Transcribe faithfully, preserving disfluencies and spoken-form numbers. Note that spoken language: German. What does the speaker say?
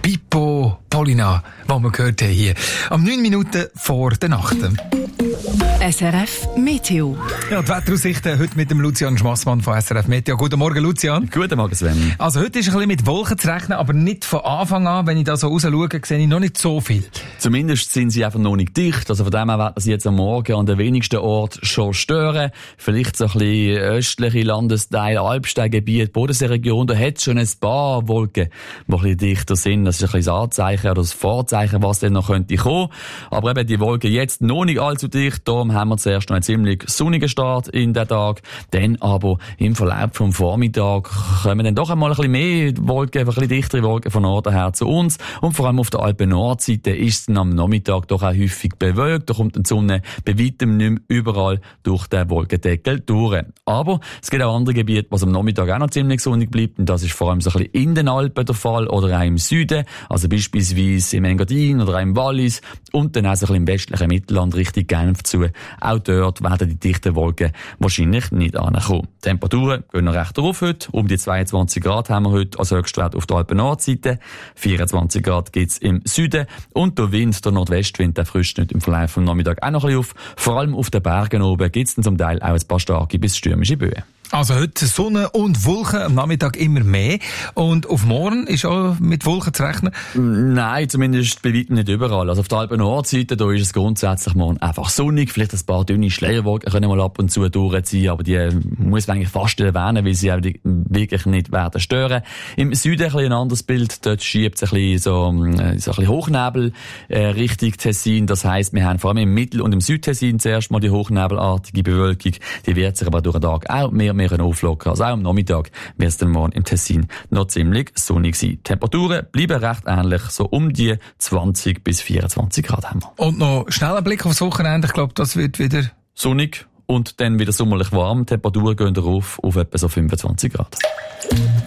Pippo Polina, was wir gehört haben hier. Am neun Minuten vor der Nacht. S R F Meteo. Ja, die Wetteraussichten heute mit dem Lucian Schmassmann von S R F Meteo. Guten Morgen, Lucian. Guten Morgen, Sven. Also heute ist ein bisschen mit Wolken zu rechnen, aber nicht von Anfang an. Wenn ich da so raus schaue, sehe ich noch nicht so viel. Zumindest sind sie einfach noch nicht dicht. Also von dem her werden sie jetzt am Morgen an den wenigsten Orten schon stören. Vielleicht so ein bisschen östliche Landesteile, Alpsteingebiet, Bodenseeregion, da hat es schon ein paar Wolken, die ein bisschen dichter sind. Das ist ein bisschen das Anzeichen oder das Vorzeichen, was dann noch könnte kommen. Aber eben die Wolken jetzt noch nicht allzu dicht. Darum haben wir zuerst noch einen ziemlich sonnigen Start in den Tag. Dann aber im Verlauf vom Vormittag kommen dann doch einmal ein bisschen mehr Wolken, ein bisschen dichtere Wolken von Norden her zu uns. Und vor allem auf der Alpen-Nordseite ist es dann am Nachmittag doch auch häufig bewölkt. Da kommt die Sonne bei weitem nicht mehr überall durch den Wolkendeckel durch. Aber es gibt auch andere Gebiete, was am Nachmittag auch noch ziemlich sonnig bleibt. Und das ist vor allem so ein bisschen in den Alpen der Fall oder auch im Süden. Also beispielsweise im Engadin oder auch im Wallis. Und dann auch so ein bisschen im westlichen Mittelland Richtung Genf zu. Auch dort werden die dichten Wolken wahrscheinlich nicht ankommen. Die Temperaturen gehen noch recht rauf heute. Um die zweiundzwanzig Grad haben wir heute als Höchstwert auf der Alpen-Nordseite. vierundzwanzig Grad gibt's im Süden. Und der Wind, der Nordwestwind, der frischt nicht im Verlauf vom Nachmittag auch noch ein bisschen auf. Vor allem auf den Bergen oben gibt's dann zum Teil auch ein paar starke bis stürmische Böen. Also heute Sonne und Wolken, am Nachmittag immer mehr. Und auf morgen ist auch mit Wolken zu rechnen? Nein, zumindest bei weitem nicht überall. Also auf der Alpen-Nordseite, da ist es grundsätzlich morgen einfach sonnig. Vielleicht ein paar dünne Schleierwolken können mal ab und zu durchziehen, aber die muss man eigentlich fast erwähnen, weil sie auch wirklich nicht werden stören. Im Süden ein bisschen ein anderes Bild. Dort schiebt es ein bisschen so, so ein bisschen Hochnebel äh, Richtung Tessin. Das heisst, wir haben vor allem im Mittel- und im Südtessin zuerst mal die hochnebelartige Bewölkung. Die wird sich aber durch den Tag auch mehr mehr auflockern. Also auch am Nachmittag wird es dann morgen im Tessin noch ziemlich sonnig sein. Die Temperaturen bleiben recht ähnlich, so um die zwanzig bis vierundzwanzig Grad haben wir. Und noch schnell ein Blick aufs Wochenende. Ich glaube, das wird wieder sonnig und dann wieder sommerlich warm. Die Temperaturen gehen rauf auf etwa so fünfundzwanzig Grad.